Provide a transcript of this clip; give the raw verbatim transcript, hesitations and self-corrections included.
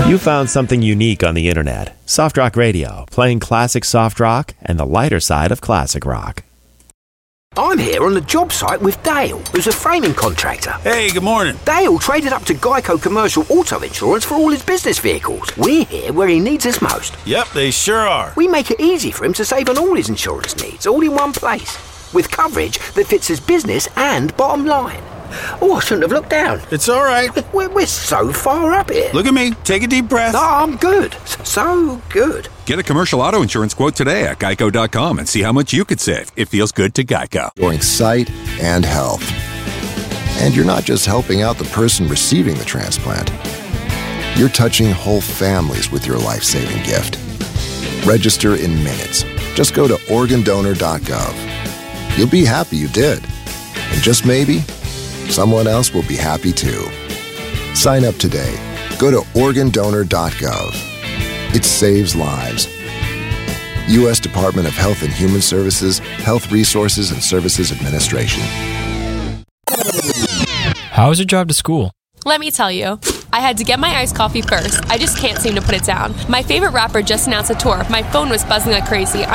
You found something unique on the internet. Soft Rock Radio, playing classic soft rock and the lighter side of classic rock. I'm here on the job site with Dale, who's a framing contractor. Hey, good morning. Dale traded up to Geico Commercial Auto Insurance for all his business vehicles. We're here where he needs us most. Yep, they sure are. We make it easy for him to save on all his insurance needs, all in one place, with coverage that fits his business and bottom line. Oh, I shouldn't have looked down. It's all right. We're, we're so far up here. Look at me. Take a deep breath. No, I'm good. So good. Get a commercial auto insurance quote today at geico dot com and see how much you could save. It feels good to Geico. During sight and health. And you're not just helping out the person receiving the transplant. You're touching whole families with your life-saving gift. Register in minutes. Just go to organ donor dot gov. You'll be happy you did. And just maybe, someone else will be happy too. Sign up today. Go to organ donor dot gov. It saves lives. U S Department of Health and Human Services, Health Resources and Services Administration. How is your drive to school? Let me tell you. I had to get my iced coffee first. I just can't seem to put it down. My favorite rapper just announced a tour. My phone was buzzing like crazy.